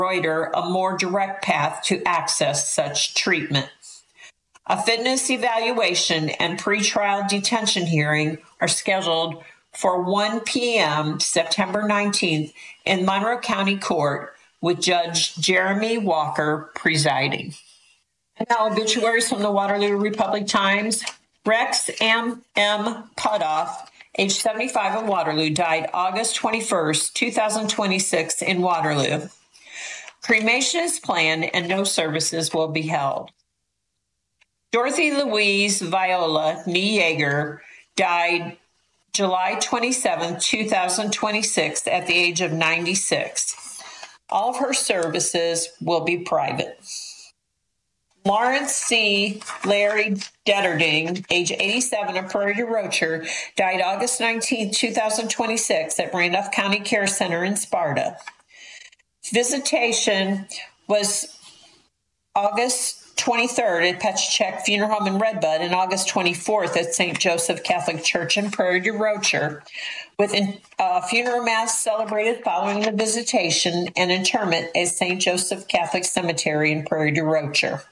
Reuter a more direct path to access such treatment. A fitness evaluation and pretrial detention hearing are scheduled for 1 p.m. September 19th in Monroe County Court with Judge Jeremy Walker presiding. And now obituaries from the Waterloo Republic Times. Rex M. Putoff, age 75 of Waterloo, died August 21st, 2026 in Waterloo. Cremation is planned and no services will be held. Dorothy Louise Viola Nee Yeager died July 27, 2026 at the age of 96. All of her services will be private. Lawrence C. Larry Detterding, age 87 of Prairie du Rocher, died August 19, 2026 at Randolph County Care Center in Sparta. Visitation was August 23rd at Petchcheck Funeral Home in Redbud and August 24th at St. Joseph Catholic Church in Prairie du Rocher, with a funeral mass celebrated following the visitation and interment at St. Joseph Catholic Cemetery in Prairie du Rocher.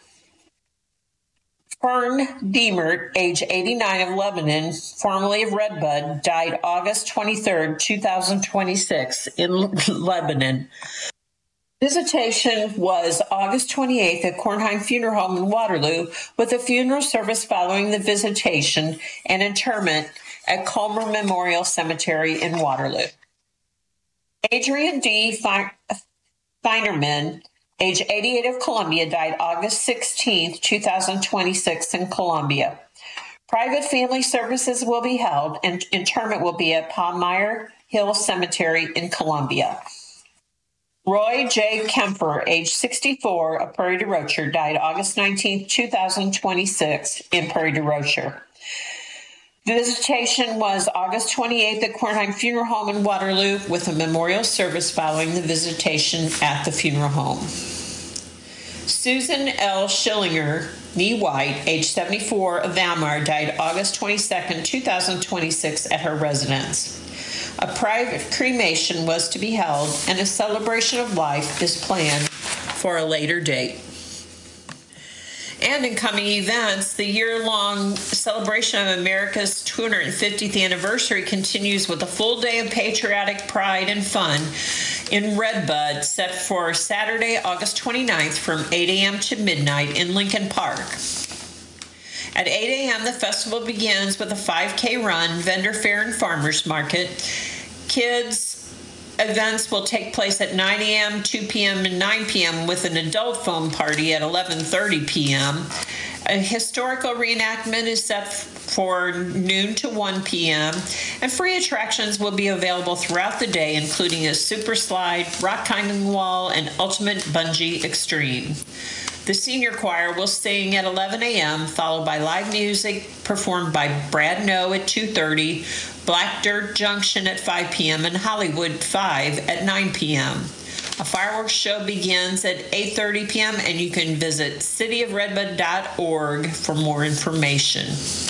Fern Diemert, age 89 of Lebanon, formerly of Redbud, died August 23rd, 2026 in Lebanon. Visitation was August 28th at Kornheim Funeral Home in Waterloo, with a funeral service following the visitation and interment at Culmer Memorial Cemetery in Waterloo. Adrian D. Feinerman, age 88 of Columbia, died August 16th, 2026 in Columbia. Private family services will be held and interment will be at Palmyra Hill Cemetery in Columbia. Roy J. Kemper, age 64 of Prairie du Rocher, died August 19, 2026 in Prairie du Rocher. Visitation was August 28th at Kornheim Funeral Home in Waterloo, with a memorial service following the visitation at the funeral home. Susan L. Schillinger, Nee White, age 74 of Valmar, died August 22, 2026 at her residence. A private cremation was to be held, and a celebration of life is planned for a later date. And in coming events, the year-long celebration of America's 250th anniversary continues with a full day of patriotic pride and fun in Redbud, set for Saturday, August 29th from 8 a.m. to midnight in Lincoln Park. At 8 a.m., the festival begins with a 5K run, vendor fair, and farmers market. Kids' events will take place at 9 a.m., 2 p.m., and 9 p.m. with an adult foam party at 11:30 p.m. A historical reenactment is set for noon to 1 p.m., and free attractions will be available throughout the day, including a super slide, rock climbing wall, and ultimate bungee extreme. The senior choir will sing at 11 a.m., followed by live music performed by Brad No at 2:30, Black Dirt Junction at 5 p.m., and Hollywood 5 at 9 p.m. A fireworks show begins at 8:30 p.m., and you can visit cityofredbud.org for more information.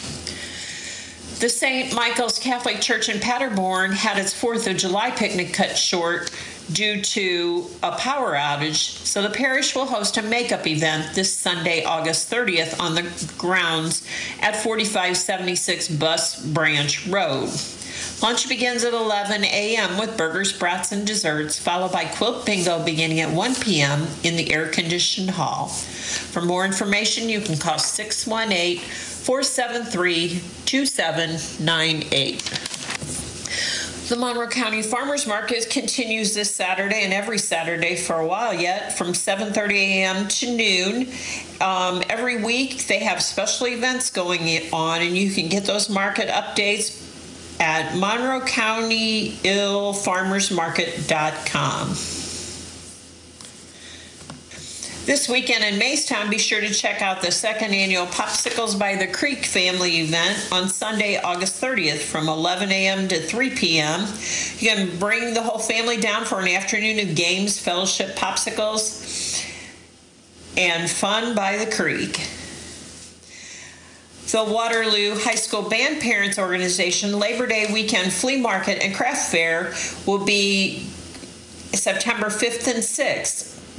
The St. Michael's Catholic Church in Paderborn had its 4th of July picnic cut short due to a power outage, so the parish will host a makeup event this Sunday, August 30th on the grounds at 4576 Bus Branch Road. Lunch begins at 11 a.m. with burgers, brats, and desserts, followed by quilt bingo beginning at 1 p.m. in the air-conditioned hall. For more information, you can call 618-473-2798. The Monroe County Farmers Market continues this Saturday and every Saturday for a while yet, from 7:30 a.m. to noon. Every week they have special events going on, and you can get those market updates at monroecountyillfarmersmarket.com. This weekend in Maystown, be sure to check out the second annual Popsicles by the Creek family event on Sunday, August 30th from 11 a.m. to 3 p.m. You can bring the whole family down for an afternoon of games, fellowship, popsicles, and fun by the creek. The Waterloo High School Band Parents Organization Labor Day Weekend Flea Market and Craft Fair will be September 5th and 6th.